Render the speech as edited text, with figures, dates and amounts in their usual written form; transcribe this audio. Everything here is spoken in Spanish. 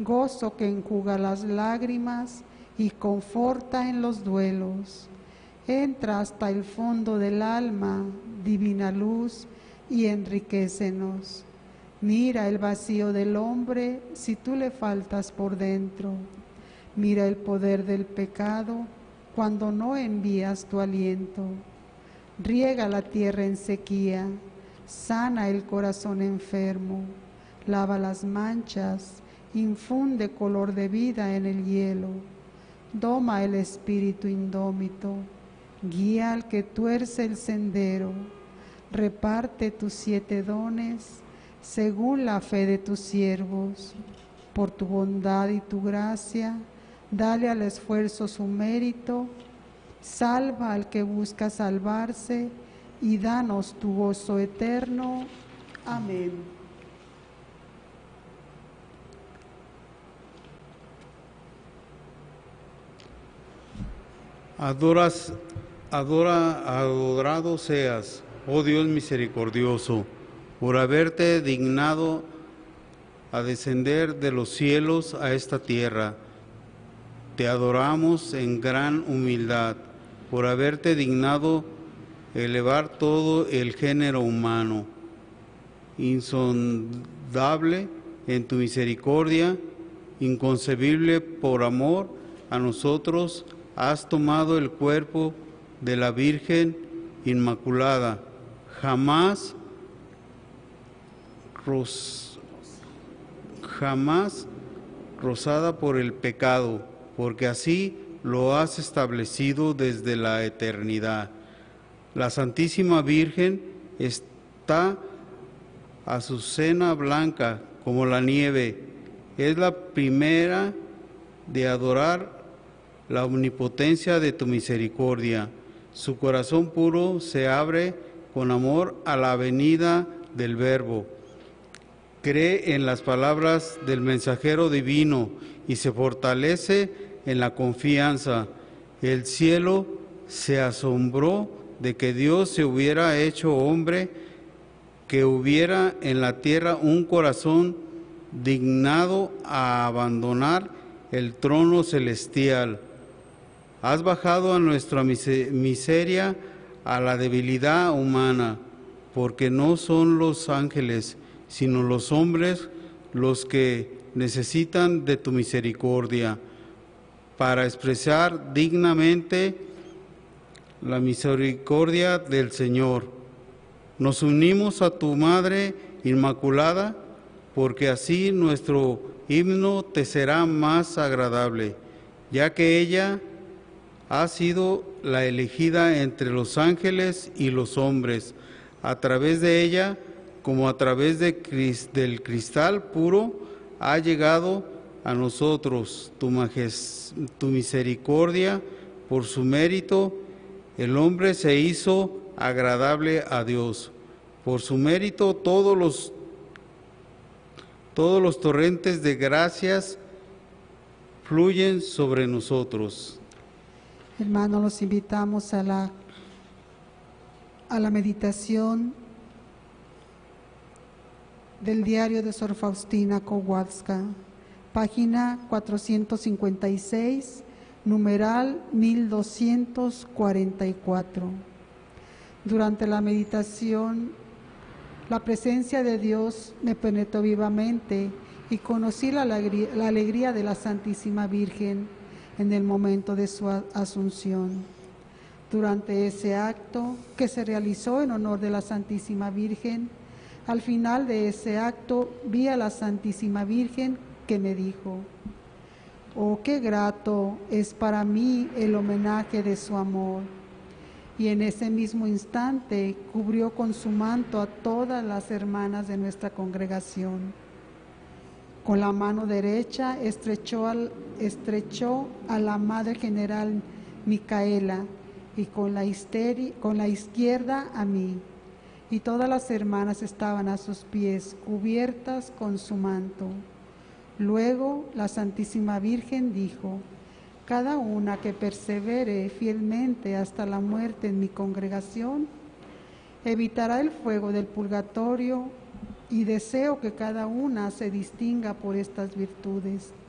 gozo que enjuga las lágrimas y conforta en los duelos. Entra hasta el fondo del alma, divina luz, y enriquécenos. Mira el vacío del hombre si tú le faltas por dentro. Mira el poder del pecado cuando no envías tu aliento. Riega la tierra en sequía, sana el corazón enfermo, lava las manchas, infunde color de vida en el hielo, doma el espíritu indómito, guía al que tuerce el sendero, reparte tus 7 dones según la fe de tus siervos. Por tu bondad y tu gracia, dale al esfuerzo su mérito, salva al que busca salvarse y danos tu gozo eterno. Amén. Adorado seas, oh Dios misericordioso, por haberte dignado a descender de los cielos a esta tierra. Te adoramos en gran humildad, por haberte dignado elevar todo el género humano. Insondable en tu misericordia, inconcebible por amor a nosotros, has tomado el cuerpo de la Virgen Inmaculada, jamás rozada por el pecado, porque así lo has establecido desde la eternidad. La Santísima Virgen está azucena blanca como la nieve. Es la primera de adorar la omnipotencia de tu misericordia. Su corazón puro se abre con amor a la venida del Verbo. Cree en las palabras del mensajero divino y se fortalece en la confianza. El cielo se asombró de que Dios se hubiera hecho hombre, que hubiera en la tierra un corazón dignado a abandonar el trono celestial. Has bajado a nuestra miseria, a la debilidad humana, porque no son los ángeles, sino los hombres los que necesitan de tu misericordia, para expresar dignamente la misericordia del Señor. Nos unimos a tu Madre Inmaculada, porque así nuestro himno te será más agradable, ya que ella ha sido la elegida entre los ángeles y los hombres. A través de ella, como a través del cristal puro, ha llegado a nosotros tu misericordia. Por su mérito, el hombre se hizo agradable a Dios. Por su mérito, todos los torrentes de gracias fluyen sobre nosotros. Hermanos, los invitamos a la meditación del diario de Sor Faustina Kowalska, página 456, numeral 1244. Durante la meditación, la presencia de Dios me penetró vivamente y conocí la alegría de la Santísima Virgen en el momento de su asunción. Durante ese acto que se realizó en honor de la Santísima Virgen, al final de ese acto vi a la Santísima Virgen que me dijo: «Oh, qué grato es para mí el homenaje de su amor». Y en ese mismo instante cubrió con su manto a todas las hermanas de nuestra congregación. Con la mano derecha estrechó a la Madre General Micaela y con la izquierda a mí. Y todas las hermanas estaban a sus pies, cubiertas con su manto. Luego la Santísima Virgen dijo: «Cada una que persevere fielmente hasta la muerte en mi congregación, evitará el fuego del purgatorio y deseo que cada una se distinga por estas virtudes.